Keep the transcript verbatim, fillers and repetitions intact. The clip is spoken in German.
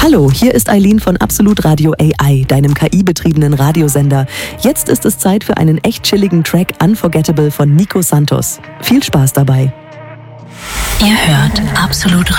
Hallo, hier ist Eileen von Absolut Radio A I, deinem K I-betriebenen Radiosender. Jetzt ist es Zeit für einen echt chilligen Track Unforgettable von Nico Santos. Viel Spaß dabei. Ihr hört Absolut